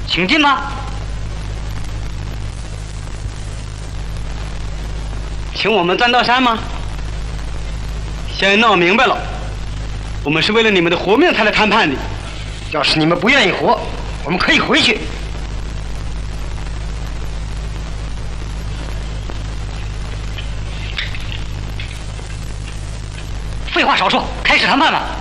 请进吧。请我们钻到山吗？现在闹明白了，我们是为了你们的活命才来谈判的。 要是你们不愿意活，我们可以回去。 废话少说，开始谈判吧。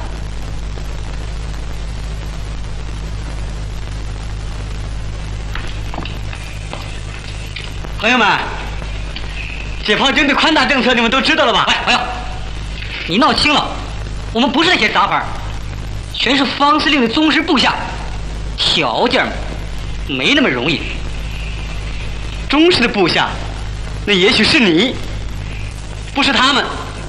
朋友们，解放军的宽大政策你们都知道了吧？ 哎，朋友，你闹清了，我们不是那些杂牌，全是方司令的忠实部下，条件没那么容易。 忠实的部下，那也许是你，不是他们。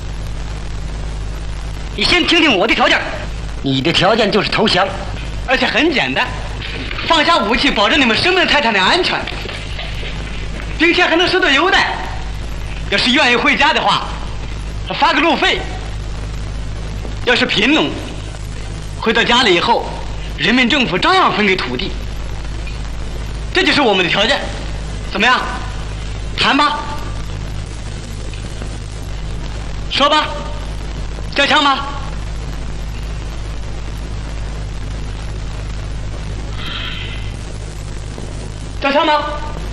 你先听听我的条件。 你的条件就是投降， 而且很简单，放下武器，保证你们生命财产的安全，并且还能收到优待。要是愿意回家的话，发个路费。要是贫农，回到家里以后，人民政府照样分给土地。这就是我们的条件，怎么样？谈吧，说吧，交枪吧。交枪吗？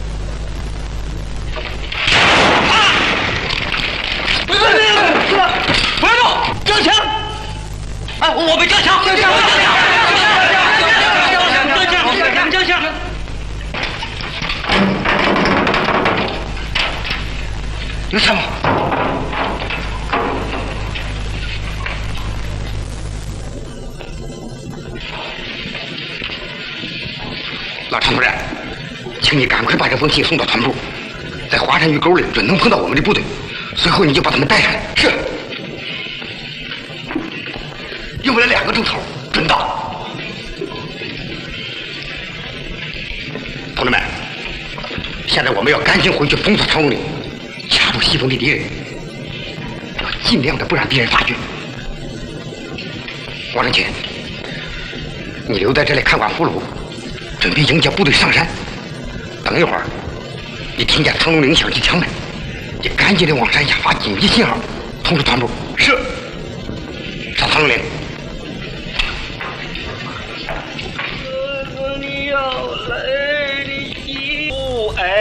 不要动！交枪！哎，我们交枪！交枪！交枪！ 有枪吗？老常主任，请你赶快把这封信送到团部，在华山峪沟里准能碰到我们的部队，随后你就把他们带上。是。用了2个钟头，准到。同志们，现在我们要赶紧回去封锁长龙岭，掐住西风的敌人，要尽量的不让敌人发觉。王正清，你留在这里看管俘虏，准备迎接部队上山。等一会儿，你听见长龙岭响起枪来，你赶紧的往山下发紧急信号，通知团部。是。上长龙岭。